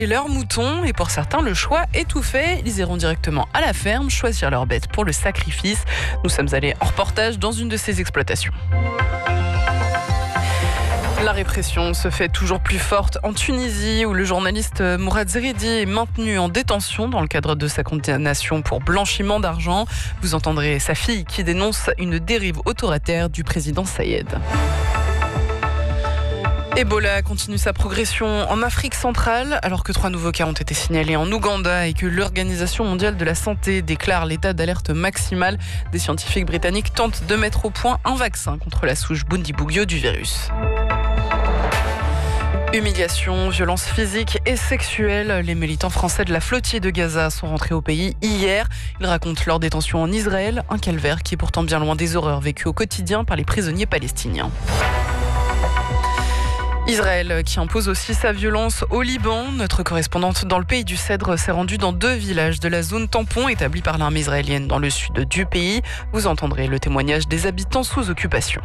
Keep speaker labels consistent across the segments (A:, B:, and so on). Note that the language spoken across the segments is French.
A: Et leurs moutons, et pour certains, le choix est tout fait. Ils iront directement à la ferme, choisir leur bête pour le sacrifice. Nous sommes allés en reportage dans une de ces exploitations. La répression se fait toujours plus forte en Tunisie, où le journaliste Mourad Zeridi est maintenu en détention dans le cadre de sa condamnation pour blanchiment d'argent. Vous entendrez sa fille qui dénonce une dérive autoritaire du président Saïed. Ebola continue sa progression en Afrique centrale, alors que 3 nouveaux cas ont été signalés en Ouganda et que l'Organisation mondiale de la santé déclare l'état d'alerte maximal. Des scientifiques britanniques tentent de mettre au point un vaccin contre la souche Bundibugyo du virus. Humiliation, violence physique et sexuelle. Les militants français de la flottille de Gaza sont rentrés au pays hier. Ils racontent leur détention en Israël, un calvaire qui est pourtant bien loin des horreurs vécues au quotidien par les prisonniers palestiniens. Israël qui impose aussi sa violence au Liban. Notre correspondante dans le pays du Cèdre s'est rendue dans 2 villages de la zone tampon établie par l'armée israélienne dans le sud du pays. Vous entendrez le témoignage des habitants sous occupation.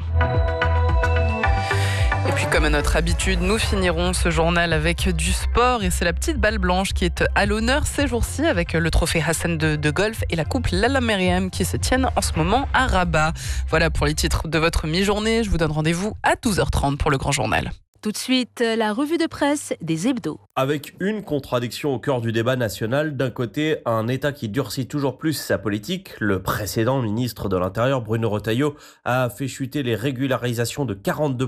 A: Et puis comme à notre habitude, nous finirons ce journal avec du sport et c'est la petite balle blanche qui est à l'honneur ces jours-ci avec le trophée Hassan de golf et la coupe Lalla Meriem qui se tiennent en ce moment à Rabat. Voilà pour les titres de votre mi-journée. Je vous donne rendez-vous à 12h30 pour le grand journal.
B: Tout de suite, la revue de presse des hebdos.
C: Avec une contradiction au cœur du débat national, d'un côté, un État qui durcit toujours plus sa politique. Le précédent ministre de l'Intérieur, Bruno Retailleau, a fait chuter les régularisations de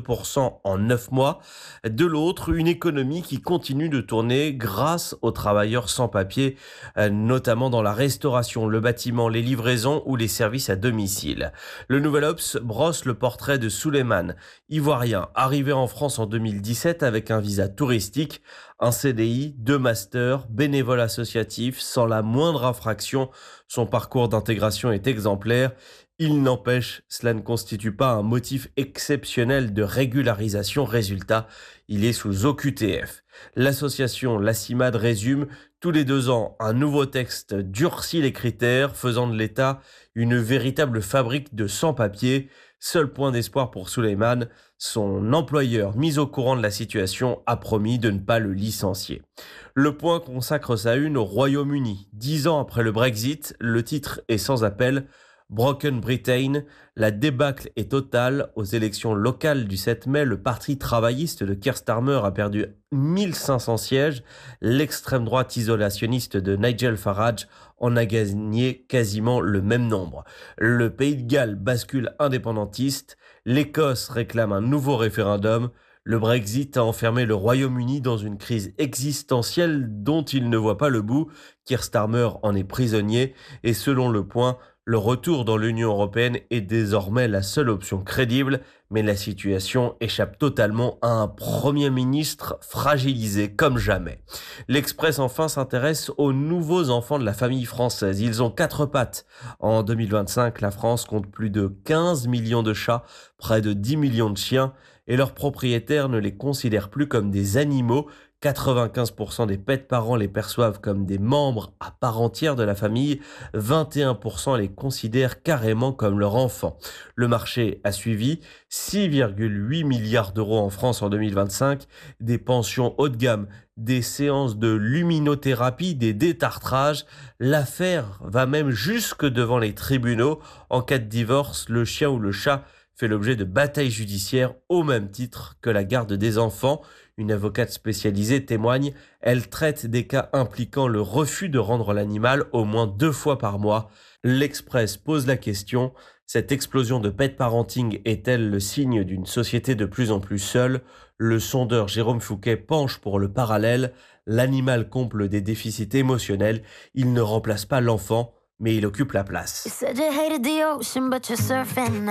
C: 42% en 9 mois. De l'autre, une économie qui continue de tourner grâce aux travailleurs sans papier, notamment dans la restauration, le bâtiment, les livraisons ou les services à domicile. Le Nouvel Obs brosse le portrait de Souleymane, ivoirien, arrivé en France en 2017 avec un visa touristique, un CDI, 2 masters, bénévole associatif, sans la moindre infraction. Son parcours d'intégration est exemplaire. Il n'empêche, cela ne constitue pas un motif exceptionnel de régularisation. Résultat, il est sous OQTF. L'association La CIMAD résume, tous les 2 ans, un nouveau texte durcit les critères, faisant de l'État une véritable fabrique de sans-papiers. Seul point d'espoir pour Souleymane, son employeur, mis au courant de la situation, a promis de ne pas le licencier. Le Point consacre sa une au Royaume-Uni. 10 ans après le Brexit, le titre est sans appel. Broken Britain, la débâcle est totale. Aux élections locales du 7 mai, le parti travailliste de Keir Starmer a perdu 1500 sièges. L'extrême droite isolationniste de Nigel Farage en a gagné quasiment le même nombre. Le Pays de Galles bascule indépendantiste. L'Écosse réclame un nouveau référendum. Le Brexit a enfermé le Royaume-Uni dans une crise existentielle dont il ne voit pas le bout. Keir Starmer en est prisonnier et selon Le Point, le retour dans l'Union européenne est désormais la seule option crédible, mais la situation échappe totalement à un Premier ministre fragilisé comme jamais. L'Express enfin s'intéresse aux nouveaux enfants de la famille française. Ils ont 4 pattes. En 2025, la France compte plus de 15 millions de chats, près de 10 millions de chiens, et leurs propriétaires ne les considèrent plus comme des animaux. 95% des pets-parents les perçoivent comme des membres à part entière de la famille, 21% les considèrent carrément comme leur enfant. Le marché a suivi 6,8 milliards d'euros en France en 2025, des pensions haut de gamme, des séances de luminothérapie, des détartrages. L'affaire va même jusque devant les tribunaux. En cas de divorce, le chien ou le chat fait l'objet de batailles judiciaires au même titre que la garde des enfants. Une avocate spécialisée témoigne, elle traite des cas impliquant le refus de rendre l'animal au moins 2 fois par mois. L'Express pose la question, cette explosion de pet parenting est-elle le signe d'une société de plus en plus seule ? Le sondeur Jérôme Fouquet penche pour le parallèle. L'animal comble des déficits émotionnels, il ne remplace pas l'enfant, mais il occupe la place.